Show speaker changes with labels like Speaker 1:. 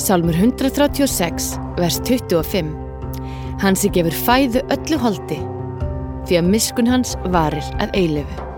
Speaker 1: Sálmur 136, vers 25. Hann sem gefur fæðu öllu holdi, því að miskunn hans varir að eilífu.